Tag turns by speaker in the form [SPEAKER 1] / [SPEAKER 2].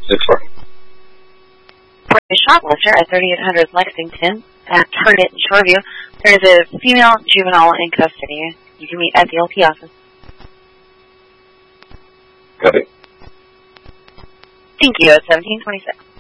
[SPEAKER 1] 6-4.
[SPEAKER 2] For a shoplifter at 3800 Lexington at Target in Shoreview, there is a female juvenile in custody. You can meet at the LP office.
[SPEAKER 1] Copy.
[SPEAKER 2] Thank you. At 1726.